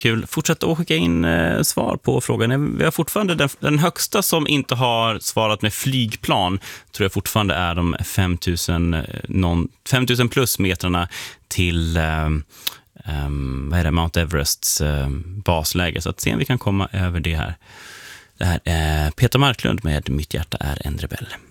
Kul. Fortsätt att skicka in svar på frågan. Vi har fortfarande den högsta som inte har svarat med flygplan, tror jag fortfarande är de 5000 plus metrarna till Mount Everests basläge. Så att se om vi kan komma över det här. Det här är Peter Marklund med Mitt hjärta är en rebell.